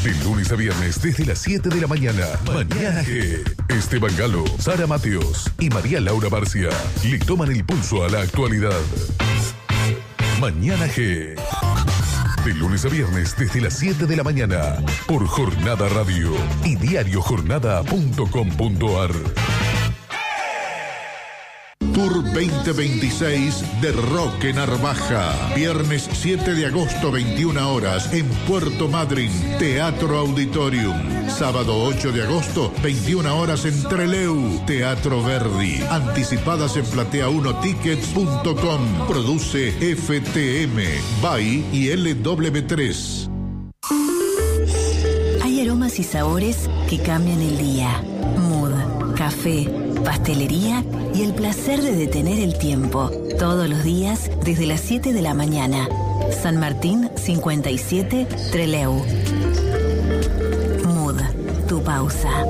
De lunes a viernes desde las 7 de la mañana. Mañana G. Esteban Galo, Sara Mateos y María Laura Barcia le toman el pulso a la actualidad. Mañana G. De lunes a viernes desde las 7 de la mañana por Jornada Radio y diariojornada.com.ar. Tour 2026 de Roque Narvaja. Viernes 7 de agosto, 21 horas, en Puerto Madryn, Teatro Auditorium. Sábado 8 de agosto, 21 horas, en Trelew, Teatro Verdi. Anticipadas en platea1tickets.com. Produce FTM, BAI y LW3. Hay aromas y sabores que cambian el día. Mood, café, pastelería y el placer de detener el tiempo. Todos los días desde las 7 de la mañana. San Martín 57, Trelew. Mood, tu pausa.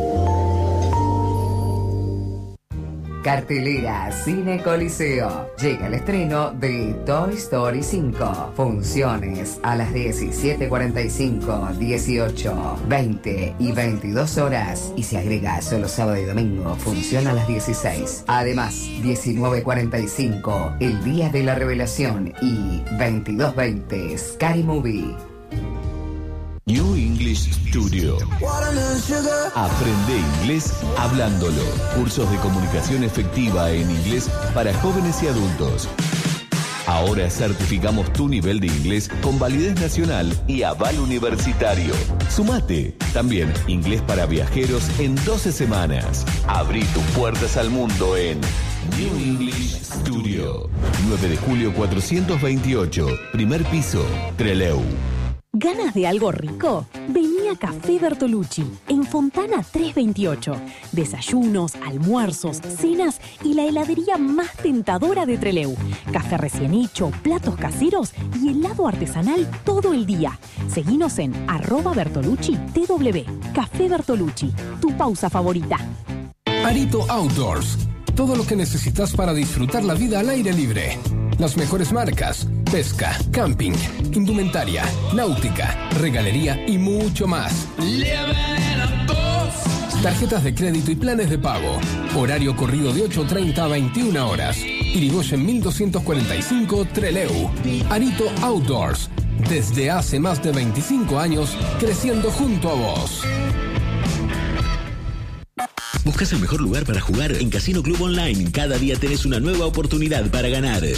Cartelera Cine Coliseo. Llega el estreno de Toy Story 5. Funciones a las 17:45, 18, 20 y 22 horas. Y se agrega solo sábado y domingo. Función a las 16. Además, 19:45, El Día de la Revelación. Y 22:20, Scary Movie. New English Studio. Aprende inglés hablándolo. Cursos de comunicación efectiva en inglés para jóvenes y adultos. Ahora certificamos tu nivel de inglés con validez nacional y aval universitario. Sumate. También inglés para viajeros en 12 semanas. Abrí tus puertas al mundo en New English Studio. 9 de julio 428. Primer piso, Trelew. ¿Ganas de algo rico? Vení a Café Bertolucci, en Fontana 328. Desayunos, almuerzos, cenas y la heladería más tentadora de Trelew. Café recién hecho, platos caseros y helado artesanal todo el día. Seguinos en @BertolucciTW. Café Bertolucci, tu pausa favorita. Arito Outdoors. Todo lo que necesitas para disfrutar la vida al aire libre. Las mejores marcas, pesca, camping, indumentaria, náutica, regalería y mucho más. Tarjetas de crédito y planes de pago. Horario corrido de 8:30 a 21 horas. Irigoyen 1245, Trelew. Arito Outdoors. Desde hace más de 25 años, creciendo junto a vos. ¿Buscas el mejor lugar para jugar? En Casino Club Online cada día tenés una nueva oportunidad para ganar.